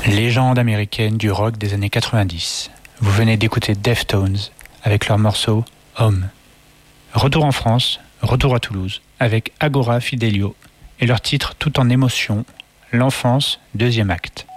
Légende américaine du rock des années 90. Vous venez d'écouter Deftones avec leur morceau Home. Retour en France, retour à Toulouse avec Agora Fidelio et leur titre Tout en émotion, l'enfance, deuxième acte.